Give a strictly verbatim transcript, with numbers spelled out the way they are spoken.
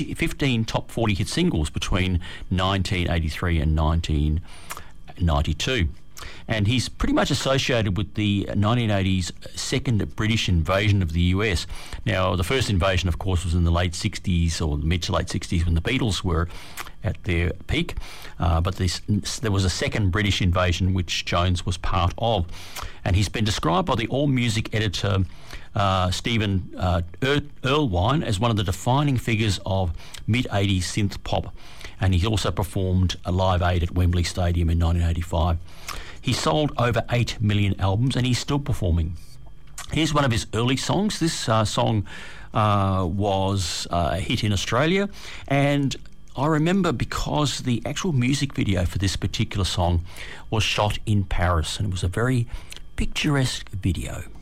fifteen top forty hit singles between nineteen eighty-three and nineteen ninety-two. And he's pretty much associated with the nineteen eighties second British invasion of the U S. Now, the first invasion, of course, was in the late sixties or mid to late sixties when the Beatles were at their peak. Uh, but this, there was a second British invasion which Jones was part of. And he's been described by the AllMusic editor uh, Stephen uh, er- Erlewine as one of the defining figures of mid-eighties synth pop. And he also performed a Live Aid at Wembley Stadium in nineteen eighty-five. He sold over eight million albums and he's still performing. Here's one of his early songs. This uh, song uh, was uh, a hit in Australia, and I remember because the actual music video for this particular song was shot in Paris, and it was a very picturesque video.